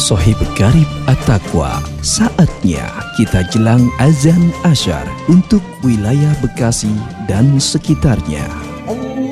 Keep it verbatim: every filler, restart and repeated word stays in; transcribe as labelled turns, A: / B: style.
A: Sohib Garib At-Taqwa, saatnya kita jelang azan asyar untuk wilayah Bekasi dan sekitarnya.